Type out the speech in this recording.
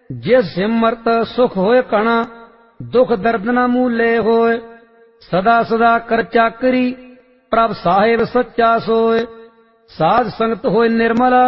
जिस सिमरत सुख होए कणा, दुख दर्द न मूले होए। सदा सदा कर चाकरी, प्रभ साहिब सच्चा सोए। साध संगत होए निर्मला,